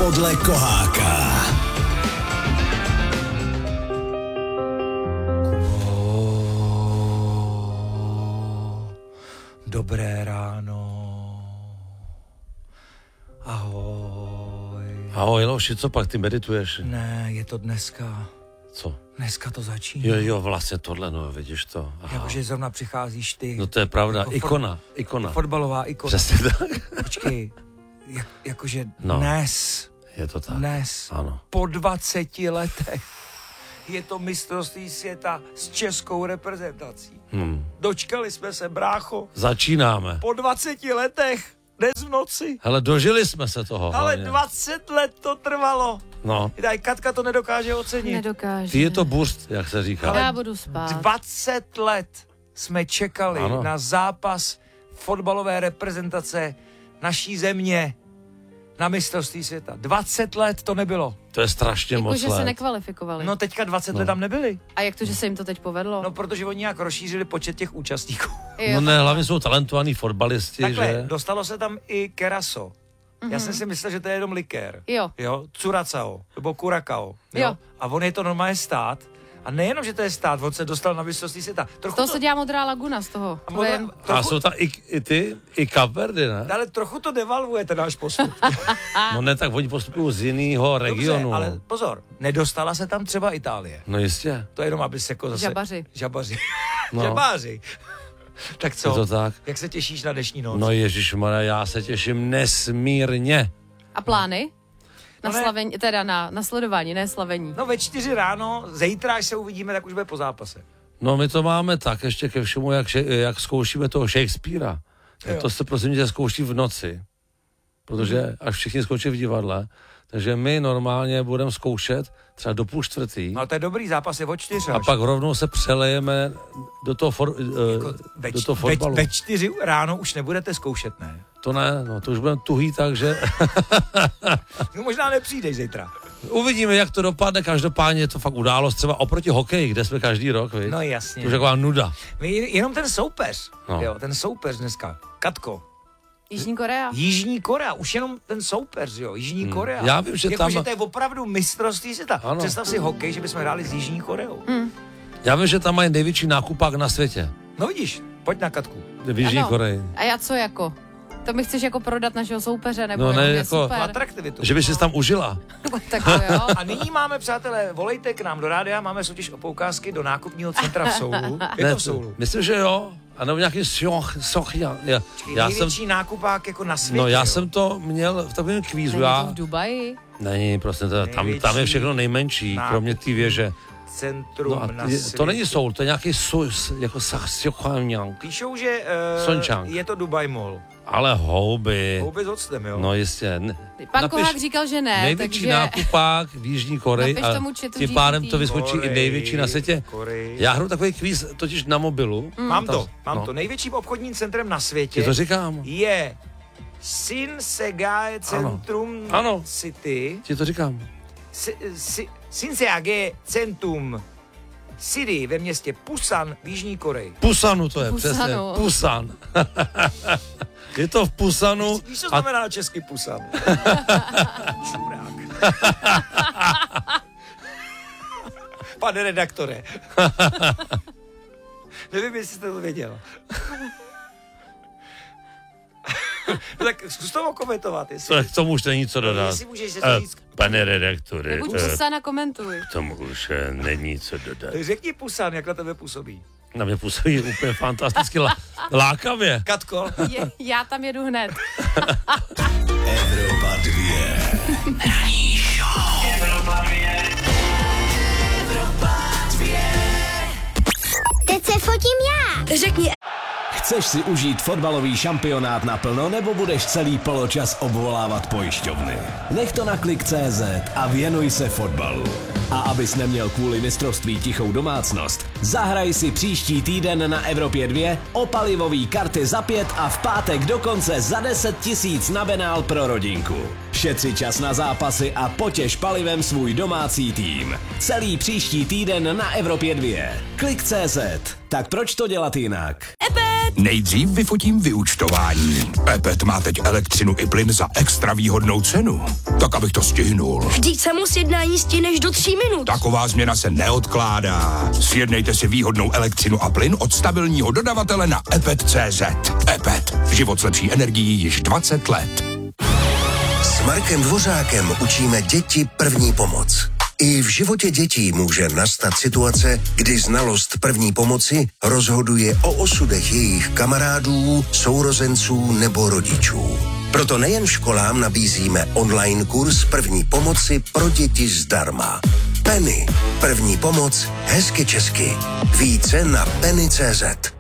podle Koháka. Dobré ráno. Ahoj. Ahoj, Loši, co pak, ty medituješ? Ne, je to dneska. Co? Dneska to začíná. Jo, vlastně tohle, no, vidíš to. Jakože zrovna přicházíš ty. No to je pravda, jako ikona. Fotbalová ikona. Přesně tak. Počkej, jakože No. Dnes. Je to tak. Dnes. Ano. Po 20 letech. Je to mistrovství světa s českou reprezentací. Dočkali jsme se, brácho. Začínáme. Po 20 letech. Dnes v noci. Hele, dožili jsme se toho. Ale hlavně. 20 let to trvalo. No. Daj, Katka to nedokáže ocenit. Nedokáže. Ty je to burst, jak se říká. Já budu spát. 20 let jsme čekali Ano. na zápas fotbalové reprezentace naší země na mistrovství světa. 20 let to nebylo. To je strašně Jako, moc že let. se nekvalifikovali. No teďka 20 let tam nebyli. A jak to, že se jim to teď povedlo? No protože oni nějak rozšířili počet těch účastníků. Jo, No ne, hlavně jsou talentovaní fotbalisti, Takhle, že? dostalo se tam i keraso. Já jsem si myslel, že to je jenom likér. Jo. Jo, curacao, nebo curacao. Jo. A on je to normálně stát. A nejenom, že to je stát, on se dostal na mistrovství světa. Z toho se dělá modrá laguna, z toho. A To je- A jsou tam i Kapverdy, ne? Ale trochu to devalvuje ten náš postup. No ne, tak oni postupují z jiného regionu. Dobře, ale pozor, nedostala se tam třeba Itálie. No jistě. To je jenom, aby se jako zase... Žabaři. Žabaři. No. Žabáři. Tak co? Je to tak? Jak se těšíš na dnešní noc? No ježišmarja, já se těším nesmírně. A plány? Na No ne. slavení, teda na sledování, ne slavení. No ve 4 ráno, zítra, až se uvidíme, tak už bude po zápase. No my to máme tak ještě ke všemu, jak zkoušíme toho Shakespearea. Jo. To se prosím tě zkouší v noci. Protože až všichni skončí v divadle, takže my normálně budeme zkoušet třeba do 3:30 No to je dobrý zápas, je od 4 a pak rovnou se přelejeme do toho, do toho fotbalu. Ve 4 ráno už nebudete zkoušet, ne? To ne, no to už budeme tuhý, takže No možná nepřijdeš zítra. uvidíme, jak to dopadne. Každopádně je to fakt událost třeba oproti hokeji, kde jsme každý rok, viď? No jasně. To už je taková nuda. Jenom ten soupeř, No. jo, ten soupeř dneska. Katko, Jižní Korea. Jižní Korea, už jenom ten soupeř, jo, Jižní Korea. Já vím, že jako, tam- že to je opravdu mistrovství světa. Ano. Představ si hokej, že bychom hráli s Jižní Koreou. Já vím, že tam mají největší nákupák na světě. No vidíš, pojď na Katku. V Jižní Ano. Koreji. A já co jako? To mi chceš jako prodat našeho soupeře, nebo No jako ne, je jako- super. Atraktivitu. Že by si tam užila. Tak to jo. A nyní máme, přátelé, volejte k nám do rádia, máme soutěž o poukázky do nákupního centra v Soulu. Je to v Soulu. Myslím, že jo. A nebo nějaký soch. Já jsem, Největší nákupák jako na světě. no já jo. jsem to měl v takovém kvízu. Není to v Dubaji? Není, prostě tam je Největší všechno nejmenší, nákup. kromě té věže. Centrum No a na to světě. není Soul, to je nějaký jako Sachsiokhamyang. Píšou, že Sončang. je to Dubai Mall. Ale houby. Houby s octem, jo. No jistě. Pan Kohák říkal, že ne, největší takže... nákupák v Jižní Koreji Napiš a tomu chatu tím pádem GPT. to vyskočí i největší na světě. Koreji. Já hru takový kvíz totiž na mobilu. Mám to. No. Největším obchodním centrem na světě Ti to říkám. je Shinsegae Centrum Ano. City. Ti to říkám. Shinsegae Centrum City ve městě Pusan v Jižní Koreji. Pusanu to je, Pusanu. přesně. Pusan. Je to v Pusanu. Víš, co A znamená na česky Pusan? Čurák. Pane redaktore. Nevím, jestli jste to věděl. Tak zkus to komentovat, jestli... k tomu už není co dodat. Jestli můžeš to říct. Pane redaktore, Buď Pusana, komentuj. k tomu už není co dodat. Řekni Pusan, jak na tebe působí. Na mě působí úplně fantasticky lákavě. Katko. Já tam jedu hned. Evropa 2. Ranní show. Teď se fotím já. Řekni. Chceš si užít fotbalový šampionát naplno, nebo budeš celý poločas obvolávat pojišťovny? Nech to na Klik.cz a věnuj se fotbalu. A abys neměl kvůli mistrovství tichou domácnost, zahraj si příští týden na Evropě 2 o palivový karty za 5 a v pátek dokonce za 10 000 na benál pro rodinku. Šetři čas na zápasy a potěš palivem svůj domácí tým. Celý příští týden na Evropě 2. Klik.cz. Tak proč to dělat jinak? Epet! Nejdřív vyfotím vyúčtování. EPET má teď elektřinu i plyn za extra výhodnou cenu. Tak, abych to stihnul. Vždyť se mu sjednání stihneš do 3 minut. Taková změna se neodkládá. Sjednejte si výhodnou elektřinu a plyn od stabilního dodavatele na EPET.cz. EPET. Život s lepší energií již 20 let. S Markem Dvořákem učíme děti první pomoc. I v životě dětí může nastat situace, kdy znalost první pomoci rozhoduje o osudech jejich kamarádů, sourozenců nebo rodičů. Proto nejen školám nabízíme online kurz první pomoci pro děti zdarma. Penny. První pomoc hezky česky. Více na penny.cz.